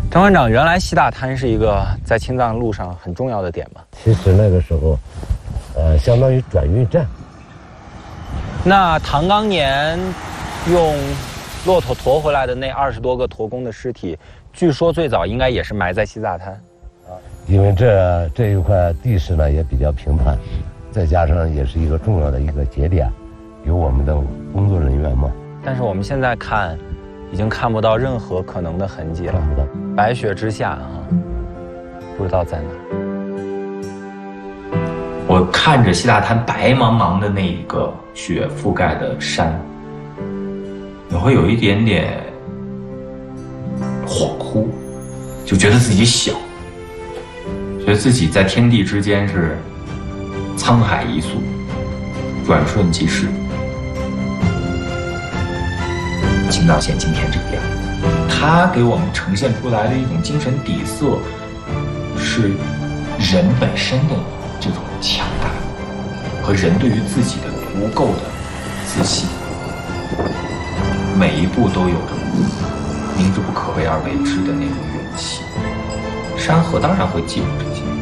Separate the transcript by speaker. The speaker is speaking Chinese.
Speaker 1: 张馆长，原来西大滩是一个在青藏路上很重要的点吗？
Speaker 2: 其实那个时候，相当于转运站。
Speaker 1: 那唐刚年用骆驼驮回来的那20多个驼工的尸体，据说最早应该也是埋在西大滩。
Speaker 2: 因为这一块地势呢也比较平坦，再加上也是一个重要的一个节点，有我们的工作人员嘛。
Speaker 1: 但是我们现在看，已经看不到任何可能的痕迹了。看不到，白雪之下啊，不知道在哪。
Speaker 3: 我看着西大滩白茫茫的那一个雪覆盖的山，你会有一点点恍惚，就觉得自己小，觉得自己在天地之间是沧海一粟，转瞬即逝。青藏线今天这个样子，它给我们呈现出来的一种精神底色，是人本身的这种强大和人对于自己的足够的自信，每一步都有着明知不可为而为之的那种勇气。山河当然会记住这些。